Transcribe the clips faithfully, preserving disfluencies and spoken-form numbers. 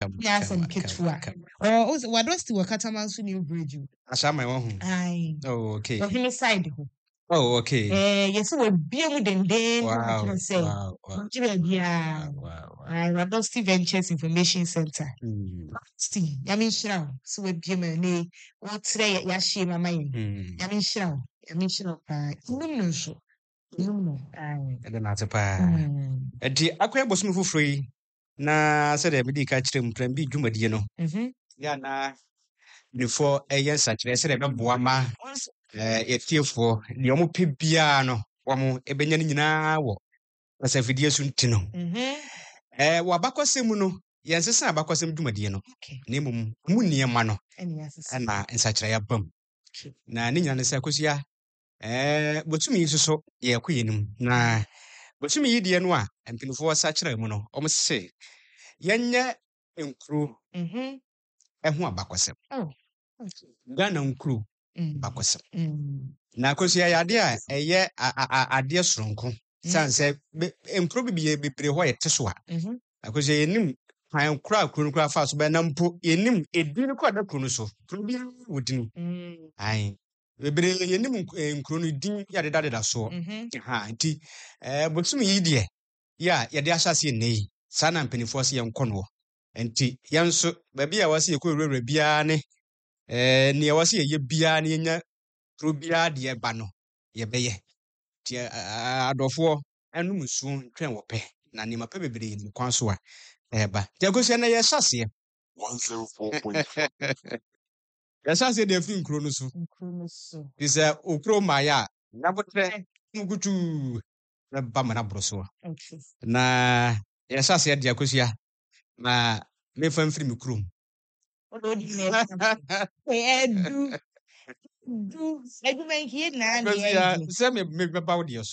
Yes, and Ketua. Or also, what was the Wakatamansu New Bridge? Asama won. Aye. Oh, okay. Or him side. Oh, okay. Eh, yes, we're being then then Wow. I say. Wow. Wow. Yeah. Wow. Wow. I Radosty Ventures Information Center. Hmm. Steve, Yamin Shroud. So we're being a what's there? Yashi, my mind. Hmm. Yamin Shroud. Yamin Shroud. No, so. No, aye. Ede na tepa. Enti akoya bosom foforo yi na se de bidi ka kire mpran bi dwumadie no. Mhm. Ya na before eyen sachire se de beboa ma eh etiefo de omo pe bia no omo ebenya ni nyina wo asafidie su ntino. Mhm. Eh wo abakosem no yensesa abakosem dwumadie no. Okay. Na emum mu niema no And yes, na nsachire ya bam. Na ne nyina ne se kosia eh botumi so ye koyenim na botumi yi de no a empinifo sachire mu no omo se yenye nkru Mhm. eho abakosem. Oh. Okay. Ghana nkru Mm. bakosem. Mm. Na kosia yade a eye ade soronko sanse nkru bibie bebre ho ye teso a. Mhm. Na kosia yenim han kura kru kura fa so be na mpo yenim edin ko da kru no so. Kru bi wodin. Mm. Ai bebre yenim nkru no din yade dade da so. Mhm. Ha nti eh botum yi de ya yade ahyase nei sana mpanifo se yenko no. Nti yanso ba bia wase yekɔ wurwura bia ne eh ne wase ye bia ne nya pro bia de ba no ye beye ti adofo enum su twɛn wo pɛ na ne mapa bebre ni kwan so a eh ba ti akosia na ye hyase one oh four point five ye hyase de fi nkro no so Nkru no so. ti sɛ okro ma ya na botre ngutu na ba mana bro so Okay. na ye hyase de akosia na me fa mfiri me krom What do you mean? Do do. I do make it now. akosia sɛ me me ba wo de so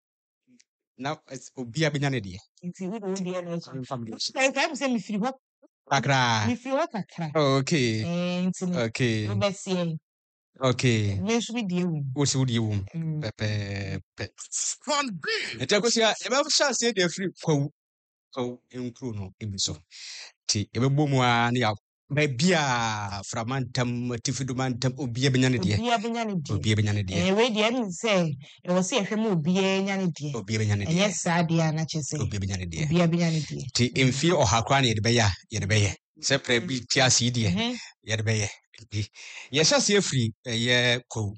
na obi abenya ne de Nti wo do dia no so. family Like I'm saying, if you what, kakra if you what kakra. okay Eh, nti no. okay We be see. okay Me should be dia wo. wo se wo de wom Mm. pepe pe Fun B. enti akosia e ba chance de free kwawu kwawu enkro no ebi so ti e be bɔ mu a ne ya ba bia framantam tifidumantam obi abenya ne de Obi abenya ne die. obi abenya ne de Eh, we dia ni say, e wo say ehwe mu obi enya ne die. obi abenya ne de Enye saa dia na che say. obi abenya ne de Obi abenya ne die. ti emfie ɔha kra ne ye de bɛyɛ a ye de bɛyɛ sɛ pra bi ti ase de Mhm. ye de bɛyɛ bi ye hyase afiri ye kwawu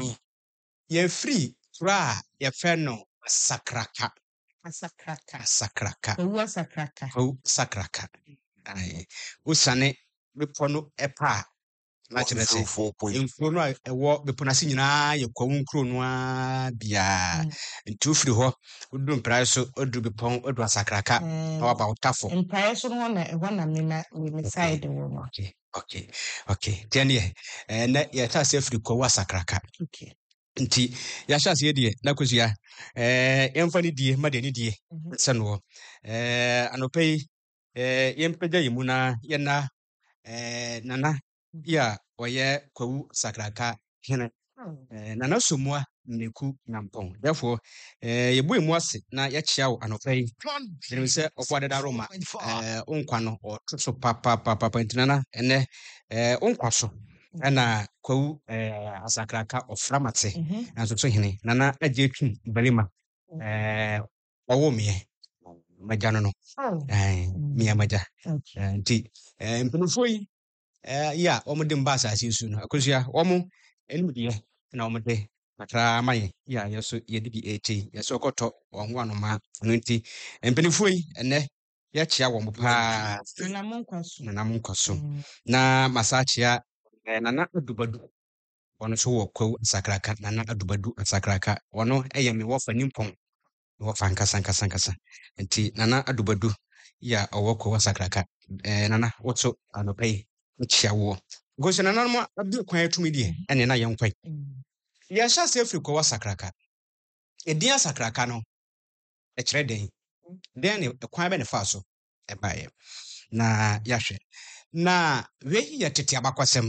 ye free fra ye fɛ no sakraka Asakraka. sakraka Owu asakraka. kwawu sakraka ai usane bepɔ no ɛpa na kyerɛ sɛ one oh four point five nkuro no a ɛwɔ bepɔ no ase nyinaa yɛ kwawu nkuro no a bia nti wofiri hɔ woduru mprae so oduru bepɔn oduru asakraka na waba wo tafo Empire so no na ɛhɔ na me na me side wo no. okay okay okay tiɛneɛ eh, na yɛhyɛ ase afiri kwawu asakraka Okay. nti yɛahyɛ aseɛ deɛ na kosua eh, yɛmfa ne die ma deɛ ne die Mhm. sɛ no wɔ eh, anɔpa yi eh, yɛmpagya yɛ mu na yɛna eh, nana bi a ɔyɛ kwawu sakraka hene Oh. eh, nana somua mmeku nyampɔn therefore eh, yɛbɔ mu ase na yɛkyea wo anɔpa yi Fun ɛnim sɛ ɔfo adeda roma point five. eh, wonkwa no ɔto so papapapapa nti nana ɛnɛ eh, wonkwa so ɛna kwawu eh, asakraka ɔfra mate Mhm. nanso so hene nana agye twum barima eh, ɔwɔ meɛ magya no no Oh. eh, mea magya Okay. Eh, nti eh, mpanimfoɔ yi eh, yi a wɔmde mba asase yi so no akosua wɔmo anim deɛ na wɔmde kakra ma yɛ yi a yɛso yɛde bi ɛkyɛ yɛsɛ ɔkɔtɔ wɔn ho anoma no nti mpanimfoɔ yi ɛnɛ yɛkyea wɔn paa Na mo nkwa so. nanam nkɔ so Mm. na masa akyea eh, nana adubadu ɔno nso wɔ kwawu asakraka nana adubadu asakraka ɔno ɛyɛ me wɔfa nimpɔn wɔfa nkasa nkasa nkasa nti nana adubadu yi a ɔwɔ kwawu asakraka eh, nana woto anɔpa yi kyia wo gosi nana no abi kwan atumi deɛ ɛne na yɛnkwan Mm. yɛhyɛ ase afiri kwawu asakraka ɛdin asakraka no ɛkyerɛ dɛn dɛn ne kwan bɛ ne fa so ɛbaeɛ na yɛahwɛ na wei yɛ tete abakɔsɛm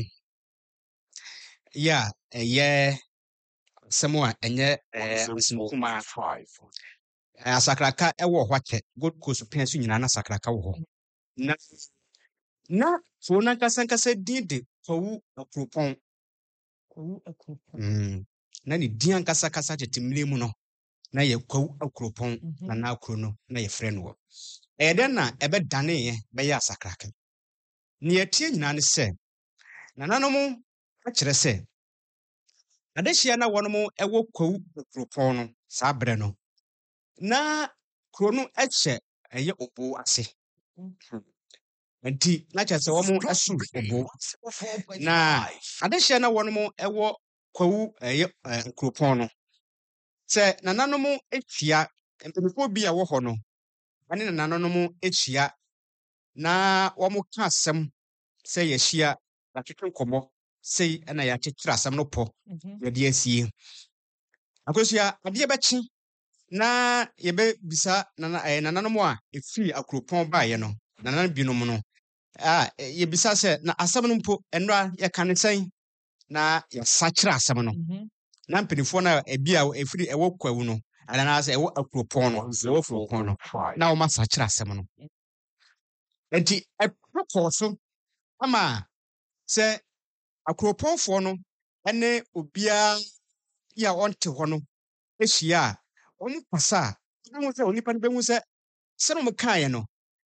yɛ a ɛyɛ sɛm a ɛnyɛ eh, one oh four asenkumaa point five. asakraka ɛwɔ hɔ akyɛ gold coast pɛn so nyinaa na asakraka wɔ hɔ na na kuro no ankasa ankasa din de Kwawu Akuropɔn. Kwawu Akuropɔn. Mm. Na ne din ankasa kasa tetemire mu no na yɛ Kwawu Akuropɔn Mhm. na na kuro no na yɛfrɛ no wɔ. Ɛyɛ dɛn na ɛbɛdaneeɛ bɛyɛ asakraka. Ne yɛtie nyinaa ne sɛ nananom akyerɛ sɛ adehyia na wɔnom ɛwɔ Kwawu Akuropɔn no saa berɛ no na kuro no ɛkyɛ ɛyɛ obo ase. Nti na kyerɛ sɛ wɔn ɛsom obo. Na adehyia na wɔnom ɛwɔ Kwawu ɛyɛ ɛɛ, Akuropɔn no sɛ nananom atua mpanyinfoɔ bi a wɔ hɔ no ɛne nananom atua na wɔn ka asɛm sɛ yɛahyia yɛatwetwe nkɔmmɔ sei ɛna yɛakyekyere asɛm no pɔ Mhm. yɛde asie. Akosua adeɛ bɛkye na yɛbɛbisa nana ɛɛ nananom a ɛfiri Akuropɔn baeɛ no nananom binom no a ɛ- yɛbisa sɛ na asɛm no mpo ɛnora yɛka ne sɛn na yɛsakyerɛ asɛm no Mhm. na mpanimfoɔ no a ebi a ɛfiri ɛwɔ Kwawu no anaasɛ ɛwɔ Akuropɔn no ɛwɔ Akuropɔn no na wɔn asakyerɛ asɛm no. Nti ɛpɔpɔɔ so ama sɛ Akuropɔnfoɔ no ɛne obiara yi a ɔnte hɔ no ahyia a wɔn kasa a wɔn sɛ onipa no bɛhu sɛ sɛnɛ wɔn kaeɛ no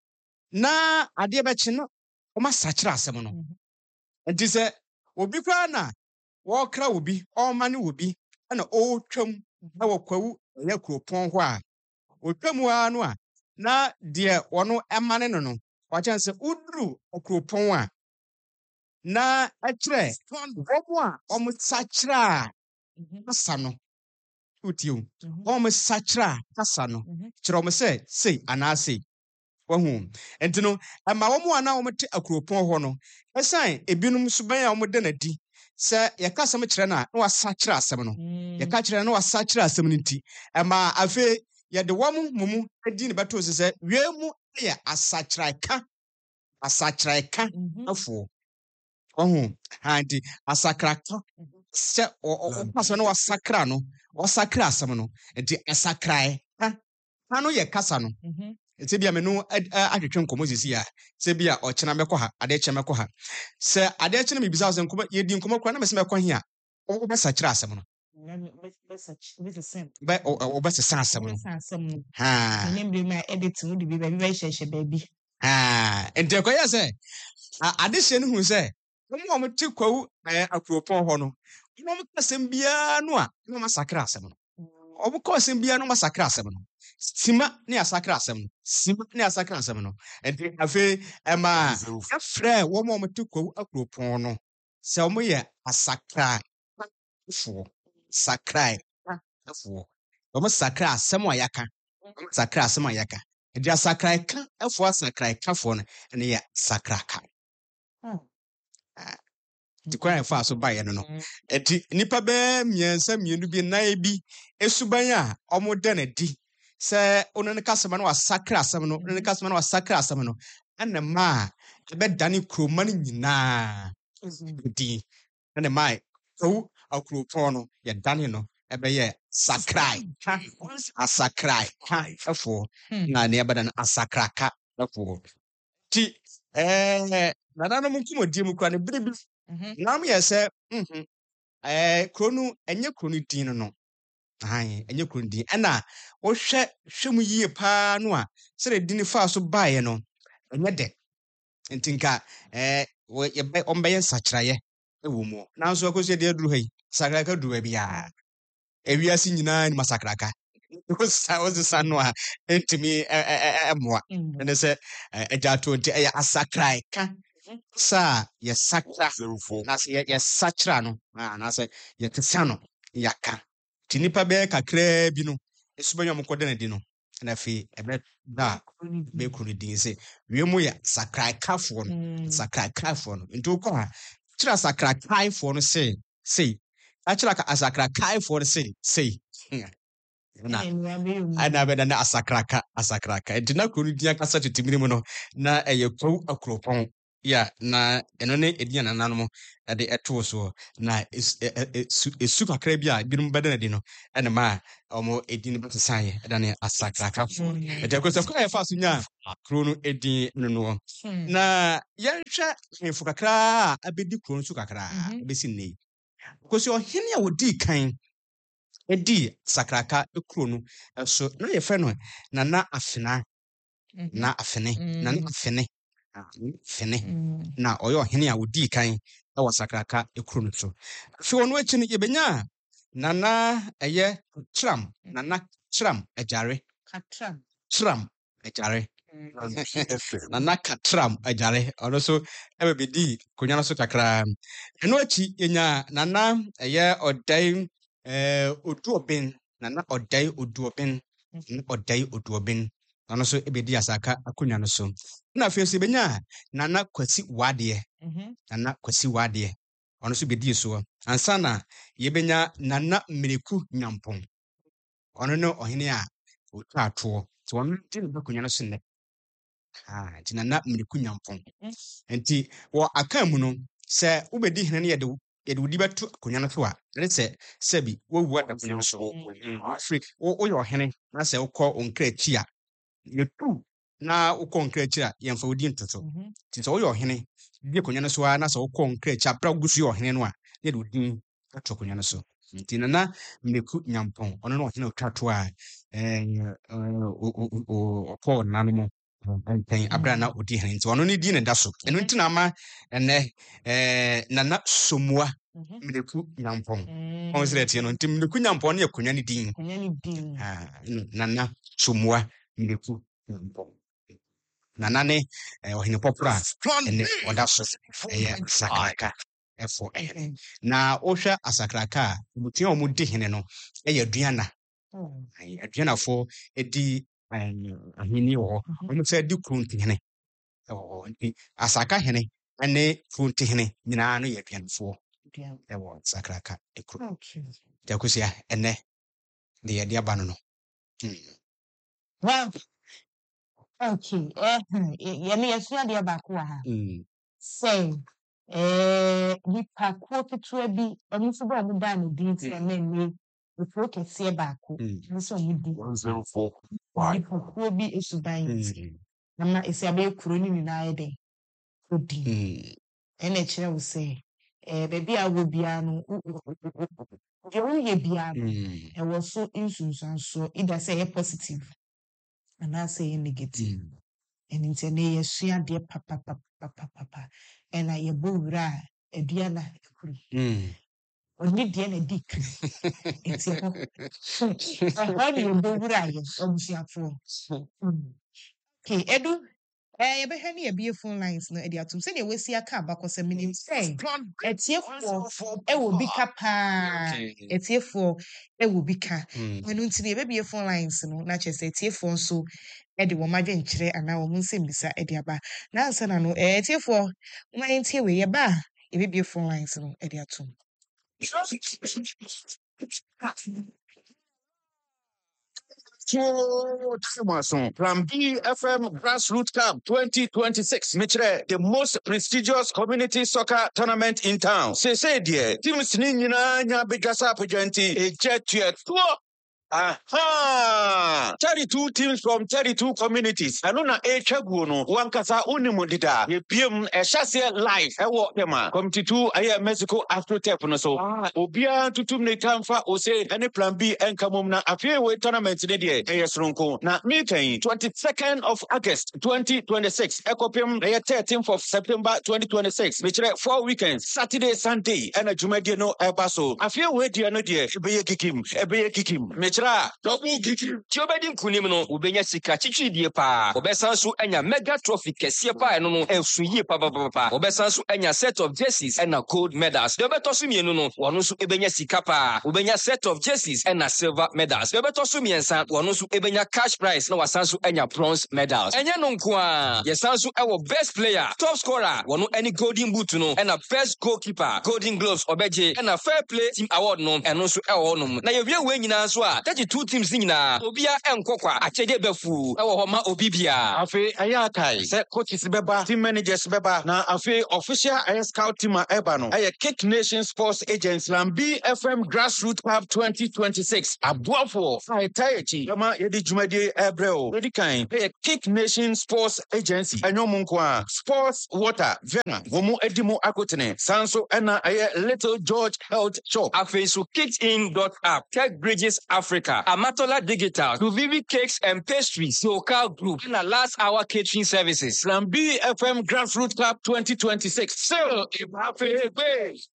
na adeɛ bɛkye no wɔn asakyerɛ asɛm no. Mhm. Nti sɛ obi koraa na wɔrekra obi ɔrema ne obi ɛna ɔretwam ɛwɔ Kwawu ɛyɛ Akuropɔn hɔ a otwam hɔ ara no a na deɛ wɔn ɛmane no no wakyɛn sɛ woduru Akuropɔn a na ɛkyerɛ wɔn a wɔn sakyerɛ a Mhm. kasa no wotie o Mhm. wɔn sakyerɛ a kasa no Mhm. kyerɛ wɔn sɛ sei anaa sei wɔn nti no ɛma wɔn a na wɔn te Akuropɔn hɔ no ɛsan ebinom nso bɛn a wɔn da n'adi sɛ yɛka asɛm kyerɛ no a na wasakyerɛ asɛm no Mm. yɛka kyerɛ no na wasakyerɛ asɛm no nti ɛma afei yɛde wɔn mumu adi ne bɛto so sɛ wie mu yɛ asakyerɛka asakyerɛka Mhm. afoɔ wɔn ha nti asakraka sɛ ɔ- ɔ- ɔka sɛ na wasakra no wasakra asɛm no nti asakrae ha ha no yɛ kasa no Mhm. sɛ bi a me no ad- a- atwetwe nkɔmmɔ sisi a sɛ bi a ɔkyena mɛkɔ ha adeɛ kyɛ mɛkɔ ha sɛ adeɛ kyena mebisa wo sɛ nkɔmmɔ yɛdi nkɔmmɔ koraa na mesɛ mɛkɔ he a wo- wobɛsakyerɛ asɛm no Na me- me- bɛsakye- bɛsesɛm. Bɛ- ɔ- ɔ- wobɛsesa asɛm no Bɛsa asɛm no. ha Menim de ma edit wo de bi baabi bɛhyehyɛ baabi. ha nti ɛkɔyɛ sɛ a- adehyɛ no hu sɛ wɔn a wɔte Kwawu ɛɛ Akuropɔn hɔ no wɔn ka asɛm biara no a na wɔn asakra asɛm no wɔn kɔ asɛm biara na wɔn asakra asɛm no sima ne asakra asɛm no sima ne asakra asɛm no nti afei ɛma ɛfrɛ wɔn a wɔte Kwawu Akuropɔn no sɛ wɔn yɛ asakra foɔ sakra foɔ wɔn sakra asɛm a yɛaka wɔn sakra asɛm a yɛaka nti asakra ka ɛfoɔ asakra kafoɔ no ɛne yɛ sakraka. Ah. Nti kwan a yɛfaa so baeɛ no no Mhm. nti nnipa bɛɛ mmiɛnsa mmienu bi nan bi esuban a wɔda n'adi sɛ ɔno ne kasɛm no wasakra asɛm no ɔno ne kasɛm no wasakra asɛm no ɛna mmaa a ɛbɛdane kuroma no nyinaa Mhm. din ɛna mmaa a Kwawu Akuropɔn no yɛdane no ɛbɛyɛ sakrae ka asakrae ka ɛfoɔ Hmm. na ne ɛbɛda no asakraka ɛfoɔ nti ɛɛ nananom nkɔmmɔdie mu kora no bere bi Mhm. nam yɛ sɛ mhm ɛɛ kuro no ɛnyɛ kuro no din no no ahan ɛnyɛ kuro no din ɛna wohwɛ hwɛ mu yie paa no a sɛdeɛ din no faa so baeɛ no ɛnyɛ dɛ nti nka ɛɛ wɔ yɛbɛ ɔmbɛyɛ nsakyerɛeɛ ɛwɔ mu nanso akɔsi deɛ aduru ha yi sakraka duru baabi a ewiase nyinaa nim asakraka wosa wosesa no a ɛntumi ɛ- ɛ- ɛ- ɛ- ɛmmoa Mhm. ɛne sɛ ɛ, agya to nti ɛyɛ asakrae ka sa a yɛsakra zero four. na sɛ yɛ- yɛsakyera no a, anaasɛ yɛkesa no yɛaka nti nnipa bɛyɛ kakraa bi no ɛsuba nya mokɔda no di no na afei ɛbɛda a bɛkuro no din sɛ wie mu yɛ sakrakafoɔ no Mm. sakrakafoɔ no nti wokɔ a kyerɛ sakrakaefoɔ no sei sei akyerɛ asakrakaefoɔ no sei sei na Ɛna nnua bɛyɛ mu. ana bɛda na asakraka asakraka nti na kuro no din akasa tetemire mu no na ɛyɛ Kwawu Akuropɔn ya na eno ne edian nananom de eto so na esu kakra bi a binom beda na di no ene ma omo edin betesan ye eda ne asakraka fo ede ko se ko e fa so nya kro no edin no no na yenhwe hemfo kakra abedi kro no su kakra besi nei ko se ohene a wodi kan edi sakraka ekro no so na ye fe no na na afena na afene na na afene fene na oyo ohene a wodi kan e wasakraka ekro no so fi wono echi no yebenya na na eye tram na na tram ejare Katram. tram ejare F M. na na katram ejare ono so e be di konya no so kakra eno echi yenya na na eye odai eh oduoben na na odai oduoben odai oduoben ono so ebedi asaka akonya no so na afei so benya nana kwasi wade Mhm. nana kwasi wade ono so bedi so ansa na yebenya nana mmereku nyampon ono no ohene a otwa ato so ono tin bakonya no so ne ah ti nana mmereku nyampon enti wo aka mu no se ubedi hene ne yede yede wudi beto akonya no so a ne se sebi wo wu akonya no so afrik wo wo yo ohene na se ukọ onkra chi a yetu na ukọ nkra chi a yemfa wodi ntoto ti so wo yo ohene bi akonya no so a na se ukọ nkra chi abra gusu yo ohene no a yede wudi ato akonya no so nti nana mmeku nyampon ono no ohene otwato a eh o o o nanu pen abra na odi hene nti ono ne di ne da so eno nti na ama ene eh nana somua mmeku nyampon on sire tie no nti mmeku nyampon ne akonya ne din Konya ni din. ah nana somua mmeku nyampon nana ne eh, ohene popra Plan ene B. oda so eh sakraka efo ehene na ohwa asakraka a mutua omu di hene no eh aduana Oh. ai aduana fo edi ahini wo omu se di krunti hene oh nti asaka hene ene krunti hene nyina no ye aduana fo Dear. ewo sakraka ekru Okay. jakusia ene de ye dia bano no mm. Well, okay. Eh, ye me yesua de ba ko ha. Mm. Say, eh, nipa ko ketewa bi, onu so ba mu da no din ti na nne. Efo kese ba ko. Mm. Nso mu di. one zero four point five. Nipa ko bi esuban ti. Mm. Na ma esi abe kuro ni nyina ye de. Odi. Mm. Ene kire wo say, eh, baby a wo bia no. Je wo ye bia no. Mm. E wo so insunsanso either say ye positive and I say negative. Mm. And in tene ye sua de papa papa papa papa. And I ye bo wura eduana ekuru. Mm. Oni de na di kri. Enti ho. Aha ni ye bo wura ye obusiafo. Okay, edu eh ye be hwe ni ye bie phone lines no e de atum se ne wesi aka abakose minim say Plan B. etiefo e wo bi ka pa etiefo e wo bi ka Mm. enu nti ne be bie phone lines no na che se etiefo nso e de wo madwe nkyere ana wo nsem bisa e de aba na ansa na no eh etiefo ma entie we ye ba e be bie phone lines no e de atum Plan B F M Grassroots Cup twenty twenty-six. Mitre, the most prestigious community soccer tournament in town. Say, say, dear, teams Nina, nya bigasa pajenti, a jet to Aha! thirty-two teams from thirty-two communities. Ano na echagu no wankasa unimodida. Ye P M e shase live. E wo tema. Committee two aye Mexico Astrotep no so. Ah, obia tutum ne tamfa ose any plan B enkamum na afie we tournament ne de e yesronko. Na meeting twenty-second of August twenty twenty-six. Ekopim e thirteenth of September twenty twenty-six. Michire four weekends. Saturday, Sunday. And a jumadi no ebaso. Afie we dia no de ebeye kikim. Ebeye kikim. Michire double gigi ti obedi nkunim no ubenya sika chichidie pa obesan so enya mega trophy kese pa eno no esuyi pa pa pa pa obesan so enya set of jerseys and gold medals de obeto so mienu no wono so ebenya sika pa ubenya set of jerseys and silver medals de obeto so miensa wono so ebenya cash prize na wasan so enya bronze medals enye no nko a yesan so ewo best player top scorer wono any golden boot no and best goalkeeper golden gloves obeje and fair play team award no eno so ewo no na yewie we nyina so a thirty-two teams ni nyinaa obia enkokwa akyede befu ɛwɔ hɔ ma obi bia. Afe ɛyɛ akai sɛ coaches bɛba, team managers bɛba, na afe official ɛyɛ scout team a ɛba no ɛyɛ Kick Nation Sports Agents Lambi F M Grassroots Club twenty twenty-six. Aboafo a ɛtae akyi ɛma yɛde dwumadie ɛbrɛ o. Yɛdi kan ɛyɛ Kick Nation Sports Agency ɛnyɛ ɔmo nko a Sports Water Vena wɔn mu adi mu akotene san so ɛna ɛyɛ Little George Health Shop. Afei so kicked in dot app, Tech Bridges Africa, Amatola Digital, Tuvivi Cakes and Pastries, Yoka Group, and a last hour catering services. Lambi F M Grassroots Club twenty twenty-six. So, if happy